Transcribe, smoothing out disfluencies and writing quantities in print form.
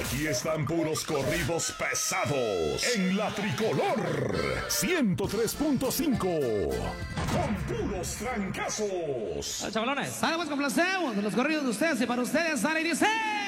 Aquí están puros corridos pesados en la Tricolor 103.5 con puros trancazos. Chavalones, sale pues complacemos de los corridos de ustedes y para ustedes sale y dice...